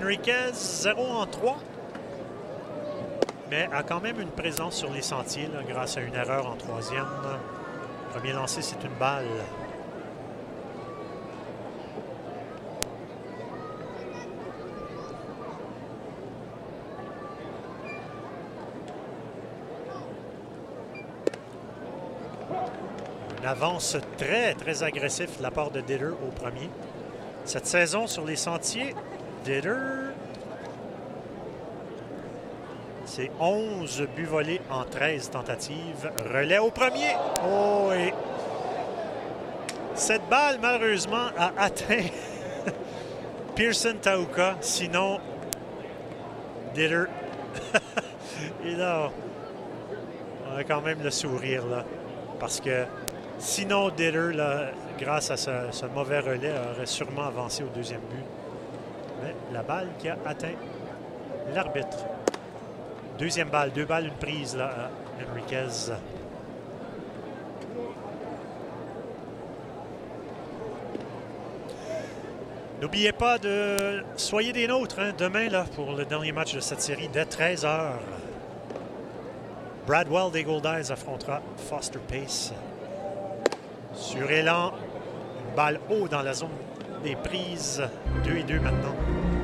Enriquez, 0-3. Mais a quand même une présence sur les sentiers là, grâce à une erreur en troisième. Premier lancé, c'est une balle. Une avance très agressive de la part de Ditter au premier. Cette saison sur les sentiers, Ditter, c'est 11 buts volés en 13 tentatives. Relais au premier. Oh, et cette balle, malheureusement, a atteint Pearson Tauka. Sinon, Ditter. Et là, on a quand même le sourire, là. Parce que sinon, Ditter, là, grâce à ce mauvais relais, aurait sûrement avancé au deuxième but. Mais la balle qui a atteint l'arbitre. Deuxième balle, 2 balles, une prise là, à Enriquez. N'oubliez pas de soyez des nôtres hein, demain là, pour le dernier match de cette série dès 13h. Bradwell des Goldeyes affrontera Foster Pace. Sur élan, une balle haut dans la zone des prises. 2-2 maintenant.